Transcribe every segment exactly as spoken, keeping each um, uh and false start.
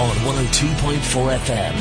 on one oh two point four F M.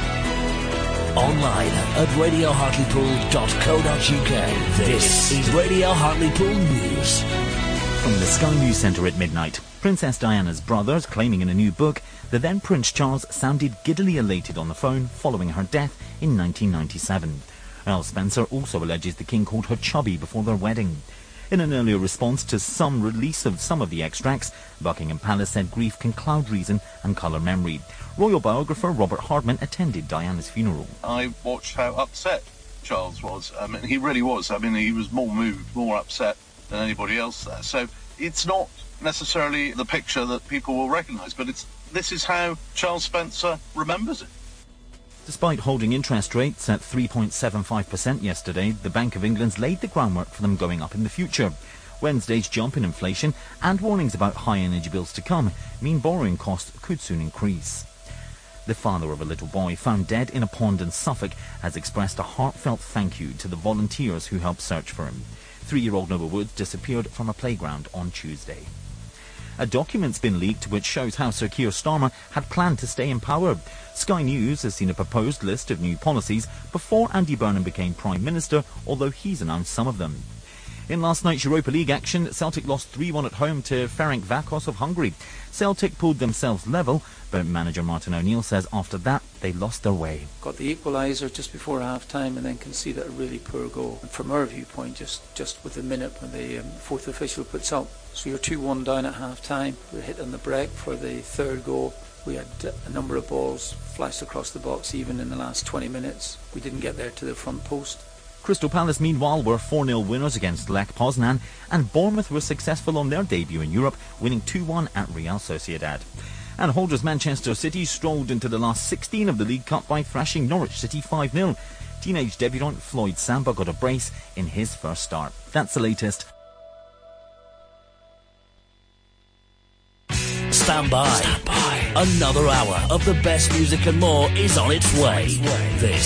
Online at radio hartlepool dot co dot uk. This is Radio Hartlepool News. From the Sky News Centre at midnight, Princess Diana's brothers claiming in a new book that then Prince Charles sounded giddily elated on the phone following her death in nineteen ninety-seven. Earl Spencer also alleges the King called her chubby before their wedding. In an earlier response to some release of some of the extracts, Buckingham Palace said grief can cloud reason and colour memory. Royal biographer Robert Hardman attended Diana's funeral. I watched how upset Charles was. I mean, he really was. I mean, he was more moved, more upset than anybody else there. So it's not necessarily the picture that people will recognise, but it's this is how Charles Spencer remembers it. Despite holding interest rates at three point seven five percent yesterday, the Bank of England's laid the groundwork for them going up in the future. Wednesday's jump in inflation and warnings about high energy bills to come mean borrowing costs could soon increase. The father of a little boy found dead in a pond in Suffolk has expressed a heartfelt thank you to the volunteers who helped search for him. Three-year-old Noah Woods disappeared from a playground on Tuesday. A document's been leaked which shows how Sir Keir Starmer had planned to stay in power. Sky News has seen a proposed list of new policies before Andy Burnham became Prime Minister, although he's announced some of them. In last night's Europa League action, Celtic lost three one at home to Ferencváros of Hungary. Celtic pulled themselves level, but manager Martin O'Neill says after that they lost their way. Got the equaliser just before half-time and then conceded a really poor goal. And from our viewpoint, just, just with the minute when the um, fourth official puts up. So you're two one down at half-time. We hit on the break for the third goal. We had a number of balls flashed across the box even in the last twenty minutes. We didn't get there to the front post. Crystal Palace, meanwhile, were four nil winners against Lech Poznan, and Bournemouth were successful on their debut in Europe, winning two one at Real Sociedad. And holders Manchester City strolled into the last sixteen of the League Cup by thrashing Norwich City five nil. Teenage debutant Floyd Samba got a brace in his first start. That's the latest. Stand by. Stand by. Another hour of the best music and more is on its way. This